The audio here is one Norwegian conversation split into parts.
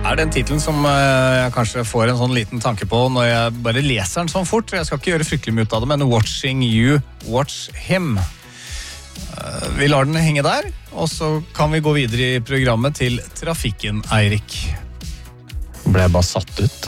den titlen som jeg kanskje får en sånn liten tanke på når jeg bare leser den sånn fort. Jeg skal ikke gjøre fryktelig mye ut av det, men Watching You, Watch Him. Vi lar den henge der, og så kan vi gå videre i programmet til Trafikken, Eirik. Ble jeg bare satt ut?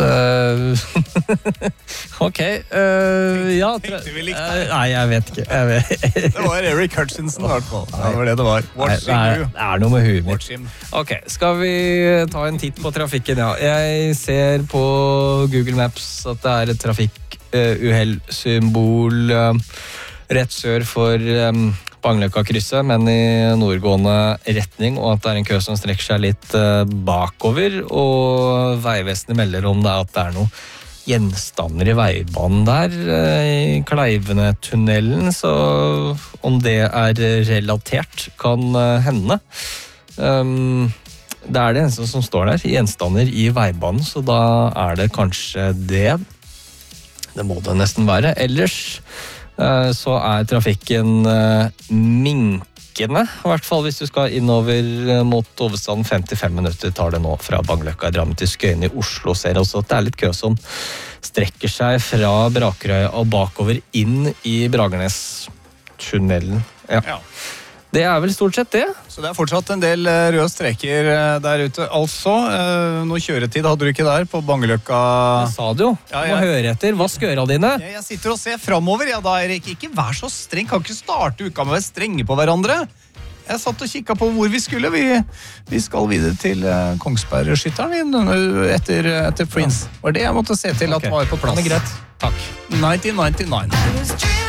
Ok, ja. Tenkte vi likte det? Nei, jeg vet ikke. Det var Eric Hutchinson, i hvert fall. Det var det var. Watching You. Det er noe med huet mitt. Watch Him. Ok, skal vi ta en titt på trafikken? Ja, jeg ser på Google Maps at det er et trafikkuhell-symbol rett sør for Bangløkka-krysset, men i nordgående retning, og at det er en kø som strekker seg litt bakover, og Vegvesenet melder om det at det er noe gjenstander i veibanen der, i Kleivenetunnelen, så om det er relatert kan hende. Det er det eneste som står der, gjenstander i veibanen, så da er det kanskje det. Det må det nesten være. Ellers så er trafikken minkende, i hvert fall hvis du skal innover mot overstanden. 55 minutter tar det nå fra Bangløkka i Drammen til Skøyen i Oslo. Ser også at det er litt kø som strekker seg fra Brakerøya og bakover inn i Bragernestunnelen. Ja. Det er vel stort sett det. Så det er fortsatt en del røde streker der ute. Altså, noe kjøretid hadde du ikke der på Bangløkka? Det sa du jo. Ja, Du må høre etter. Vask øra dine. Jeg sitter og ser fremover, ja da, Erik. Ikke vær så streng. Kan ikke starte uka med å være strenge på hverandre. Jeg satt og kikket på hvor vi skulle. Vi skal videre til Kongsberg-skytteren etter Prince. Var det jeg måtte se til at var på plass. Det er greit. Takk. 1999.